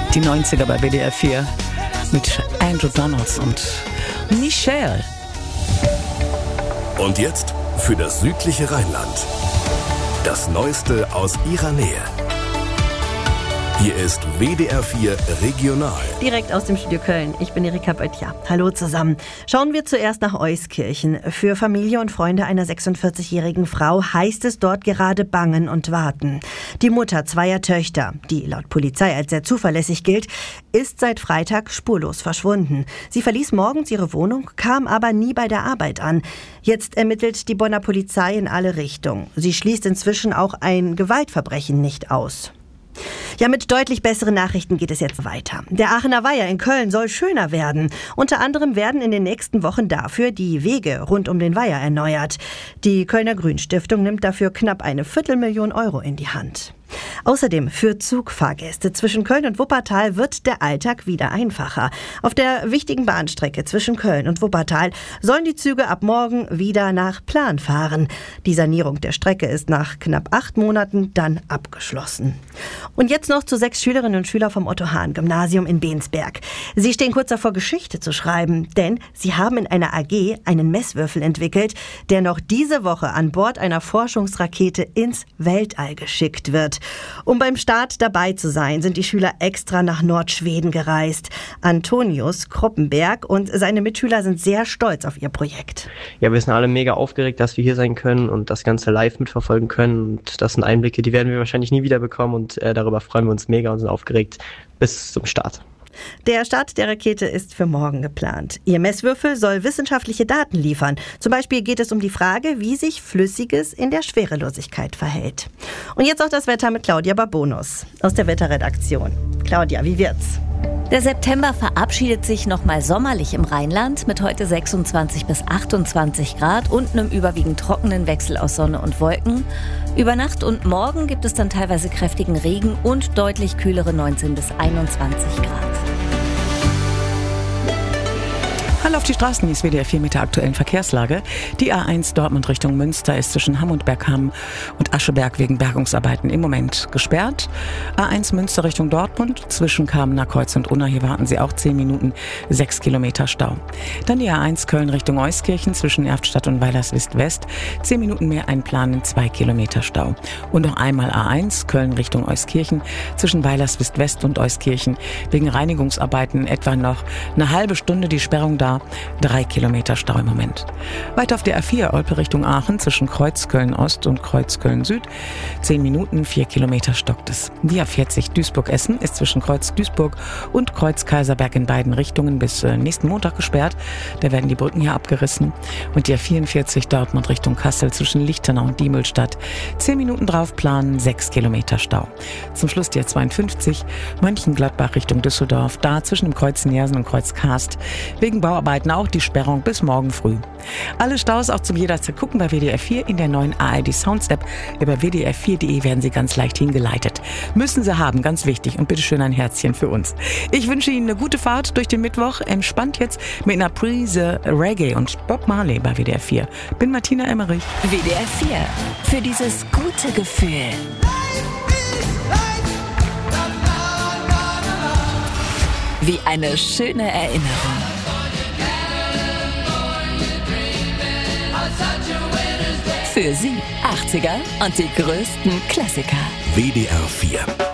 Die 90er bei WDR 4 mit Andrew Donalds und Michelle. Und jetzt für das südliche Rheinland. Das Neueste aus ihrer Nähe. Hier ist WDR 4 Regional. Direkt aus dem Studio Köln. Ich bin Erika Böttcher. Hallo zusammen. Schauen wir zuerst nach Euskirchen. Für Familie und Freunde einer 46-jährigen Frau heißt es dort gerade bangen und warten. Die Mutter zweier Töchter, die laut Polizei als sehr zuverlässig gilt, ist seit Freitag spurlos verschwunden. Sie verließ morgens ihre Wohnung, kam aber nie bei der Arbeit an. Jetzt ermittelt die Bonner Polizei in alle Richtungen. Sie schließt inzwischen auch ein Gewaltverbrechen nicht aus. Ja, mit deutlich besseren Nachrichten geht es jetzt weiter. Der Aachener Weiher in Köln soll schöner werden. Unter anderem werden in den nächsten Wochen dafür die Wege rund um den Weiher erneuert. Die Kölner Grünstiftung nimmt dafür knapp 250.000 Euro in die Hand. Außerdem für Zugfahrgäste zwischen Köln und Wuppertal wird der Alltag wieder einfacher. Auf der wichtigen Bahnstrecke zwischen Köln und Wuppertal sollen die Züge ab morgen wieder nach Plan fahren. Die Sanierung der Strecke ist nach knapp 8 Monaten dann abgeschlossen. Und jetzt noch zu 6 Schülerinnen und Schülern vom Otto-Hahn-Gymnasium in Bensberg. Sie stehen kurz davor, Geschichte zu schreiben, denn sie haben in einer AG einen Messwürfel entwickelt, der noch diese Woche an Bord einer Forschungsrakete ins Weltall geschickt wird. Um beim Start dabei zu sein, sind die Schüler extra nach Nordschweden gereist. Antonius Kroppenberg und seine Mitschüler sind sehr stolz auf ihr Projekt. Ja, wir sind alle mega aufgeregt, dass wir hier sein können und das Ganze live mitverfolgen können. Und das sind Einblicke, die werden wir wahrscheinlich nie wieder bekommen und darüber freuen wir uns mega und sind aufgeregt bis zum Start. Der Start der Rakete ist für morgen geplant. Ihr Messwürfel soll wissenschaftliche Daten liefern. Zum Beispiel geht es um die Frage, wie sich Flüssiges in der Schwerelosigkeit verhält. Und jetzt auch das Wetter mit Claudia Babonus aus der Wetterredaktion. Claudia, wie wird's? Der September verabschiedet sich nochmal sommerlich im Rheinland mit heute 26 bis 28 Grad und einem überwiegend trockenen Wechsel aus Sonne und Wolken. Über Nacht und morgen gibt es dann teilweise kräftigen Regen und deutlich kühlere 19 bis 21 Grad. Hallo auf die Straßen, hier ist WDR 4 mit der aktuellen Verkehrslage. Die A1 Dortmund Richtung Münster ist zwischen Hamm und Bergham und Ascheberg wegen Bergungsarbeiten im Moment gesperrt. A1 Münster Richtung Dortmund zwischen Kamener Kreuz und Unna, hier warten Sie auch 10 Minuten, 6 Kilometer Stau. Dann die A1 Köln Richtung Euskirchen zwischen Erftstadt und Weilerswist-West, 10 Minuten mehr einplanen, 2 Kilometer Stau. Und noch einmal A1 Köln Richtung Euskirchen zwischen Weilerswist-West und Euskirchen wegen Reinigungsarbeiten etwa noch eine halbe Stunde die Sperrung da. 3 Kilometer Stau im Moment. Weiter auf der A4 Olpe Richtung Aachen zwischen Kreuz Köln Ost und Kreuz Köln Süd. 10 Minuten, 4 Kilometer stockt es. Die A40 Duisburg-Essen ist zwischen Kreuz Duisburg und Kreuz Kaiserberg in beiden Richtungen bis nächsten Montag gesperrt. Da werden die Brücken hier abgerissen. Und die A44 Dortmund Richtung Kassel zwischen Lichtenau und Diemelsstadt. 10 Minuten drauf planen, 6 Kilometer Stau. Zum Schluss die A52 Mönchengladbach Richtung Düsseldorf. Da zwischen dem Kreuz Nersen und Kreuz Karst wegen Bauarbeiten auch die Sperrung bis morgen früh. Alle Staus auch zum jederzeit gucken bei WDR 4 in der neuen ARD Sounds App. Über wdr4.de werden Sie ganz leicht hingeleitet. Müssen Sie haben, ganz wichtig. Und bitteschön ein Herzchen für uns. Ich wünsche Ihnen eine gute Fahrt durch den Mittwoch. Entspannt jetzt mit einer Prise Reggae und Bob Marley bei WDR 4. Bin Martina Emmerich. WDR 4. Für dieses gute Gefühl. Wie eine schöne Erinnerung. Für Sie 80er und die größten Klassiker. WDR 4